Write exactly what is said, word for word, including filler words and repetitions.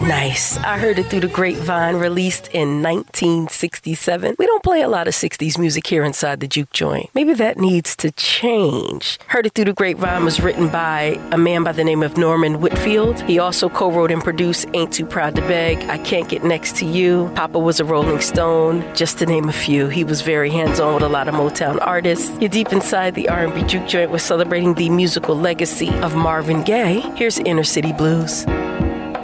Nice. I heard it through the grapevine, released in nineteen sixty-seven. We don't play a lot of sixties music here inside the Juke Joint. Maybe that needs to change. Heard it through the grapevine was written by a man by the name of Norman Whitfield. He also co-wrote and produced Ain't Too Proud to Beg, I Can't Get Next to You, Papa Was a Rolling Stone, just to name a few. He was very hands-on with a lot of Motown artists. You're deep inside the R and B Juke Joint. We're celebrating the musical legacy of Marvin Gaye. Here's Inner City Blues.